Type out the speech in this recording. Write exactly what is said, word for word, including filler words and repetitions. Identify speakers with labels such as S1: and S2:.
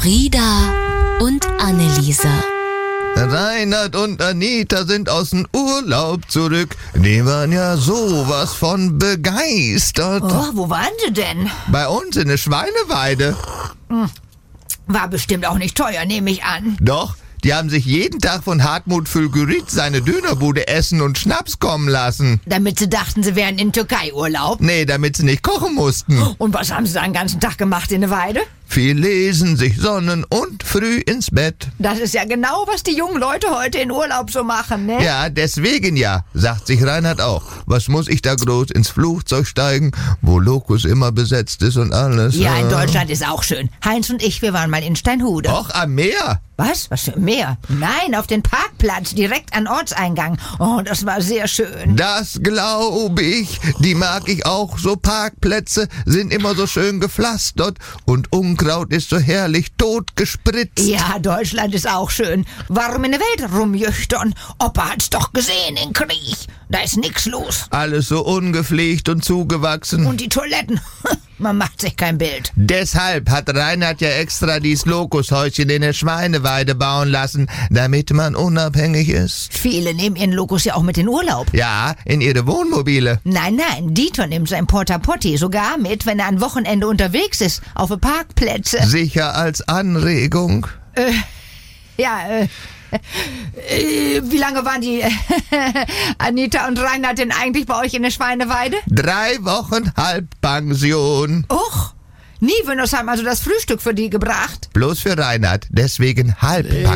S1: Frieda und Anneliese.
S2: Reinhard und Anita sind aus dem Urlaub zurück. Die waren ja sowas von begeistert.
S3: Oh, wo waren sie denn?
S2: Bei uns in der Schweineweide.
S3: War bestimmt auch nicht teuer, nehme ich an.
S2: Doch, die haben sich jeden Tag von Hartmut Fülgürit seine Dönerbude essen und Schnaps kommen lassen.
S3: Damit sie dachten, sie wären in Türkei-Urlaub.
S2: Nee, damit sie nicht kochen mussten.
S3: Und was haben sie da den ganzen Tag gemacht in der Weide?
S2: Viel lesen, sich sonnen und früh ins Bett.
S3: Das ist ja genau, was die jungen Leute heute in Urlaub so machen, ne?
S2: Ja, deswegen ja, sagt sich Reinhard auch. Was muss ich da groß ins Flugzeug steigen, wo Locus immer besetzt ist und alles?
S3: Ja, in
S2: äh.
S3: Deutschland ist auch schön. Heinz und ich, wir waren mal in Steinhude.
S2: Och, am Meer.
S3: Was? Was für ein Meer? Nein, auf den Parkplatz, direkt an Ortseingang. Oh, das war sehr schön.
S2: Das glaube ich. Die mag ich auch. So Parkplätze sind immer so schön gepflastert und Unkraut ist so herrlich totgespritzt.
S3: Ja, Deutschland ist auch schön. Warum in der Welt rumjüchtern? Opa hat's doch gesehen in Krieg. Da ist nix los.
S2: Alles so ungepflegt und zugewachsen.
S3: Und die Toiletten. Man macht sich kein Bild.
S2: Deshalb hat Reinhard ja extra dieses Lokushäuschen in der Schweineweide bauen lassen, damit man unabhängig ist.
S3: Viele nehmen ihren Lokus ja auch mit in Urlaub.
S2: Ja, in ihre Wohnmobile.
S3: Nein, nein, Dieter nimmt sein Porta Potti sogar mit, wenn er an Wochenende unterwegs ist, auf die Parkplätze.
S2: Sicher als Anregung.
S3: Äh, ja, äh, äh, wie lange waren die äh, Anita und Reinhard denn eigentlich bei euch in der Schweineweide?
S2: Drei Wochen Halbpension.
S3: Och, Nivenus haben also das Frühstück für die gebracht.
S2: Bloß für Reinhard, deswegen Halbpension.